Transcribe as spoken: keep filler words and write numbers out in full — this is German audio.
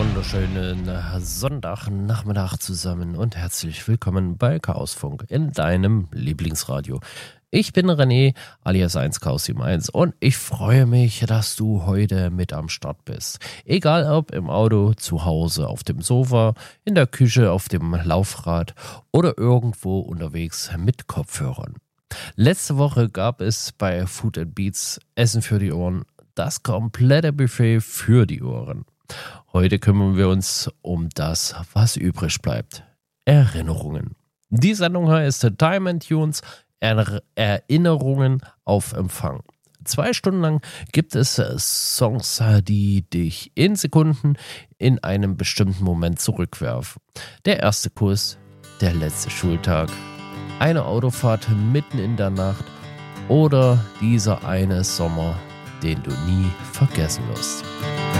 wunderschönen Sonntagnachmittag zusammen und herzlich willkommen bei Chaosfunk in deinem Lieblingsradio. Ich bin René alias eins Chaos sieben eins und ich freue mich, dass du heute mit am Start bist. Egal ob im Auto, zu Hause, auf dem Sofa, in der Küche, auf dem Laufrad oder irgendwo unterwegs mit Kopfhörern. Letzte Woche gab es bei Food and Beats Essen für die Ohren, das komplette Buffet für die Ohren. Heute kümmern wir uns um das, was übrig bleibt. Erinnerungen. Die Sendung heißt Time and Tunes, er- Erinnerungen auf Empfang. Zwei Stunden lang gibt es Songs, die dich in Sekunden in einem bestimmten Moment zurückwerfen. Der erste Kuss, der letzte Schultag, eine Autofahrt mitten in der Nacht oder dieser eine Sommer, den du nie vergessen wirst.